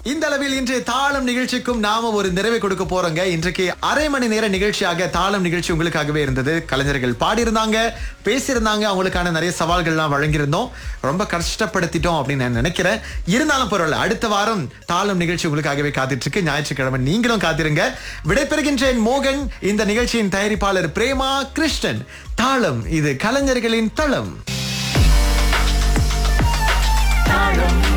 இந்த அளவில் இன்றைய தாளம் நிகழ்ச்சிக்கும் நாம ஒரு நிறைவை கொடுக்க போறோங்க. இன்றைக்கு அரை மணி நேர நிகழ்ச்சியாக தாளம் நிகழ்ச்சி உங்களுக்காகவே இருந்தது. கலைஞர்கள் பாடியிருந்தாங்க, பேசியிருந்தாங்க, அவங்களுக்கான நிறைய சவால்கள்லாம் வழங்கியிருந்தோம். ரொம்ப கஷ்டப்படுத்திட்டோம் அப்படின்னு நான் நினைக்கிறேன். இருந்தாலும் பரவாயில்ல, அடுத்த வாரம் தாளம் நிகழ்ச்சி உங்களுக்காகவே காத்துட்டு இருக்கு. ஞாயிற்றுக்கிழமை நீங்களும் காத்திருங்க. விடைபெறுகின்றேன் மோகன். இந்த நிகழ்ச்சியின் தயாரிப்பாளர் பிரேமா கிருஷ்ணன். தாளம், இது கலைஞர்களின் தளம்.